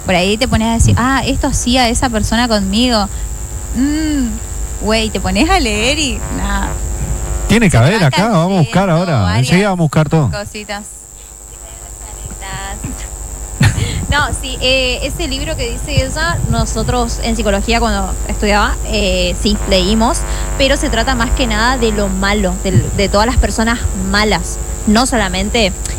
Por ahí te pones a decir, esto hacía esa persona conmigo. Güey, te pones a leer y nada. Tiene que haber acá, vamos a buscar ahora. Enseguida vamos a buscar todo. Cositas. No, sí, ese libro que dice ella, nosotros en psicología cuando estudiaba, sí, leímos, pero se trata más que nada de lo malo, de todas las personas malas, no solamente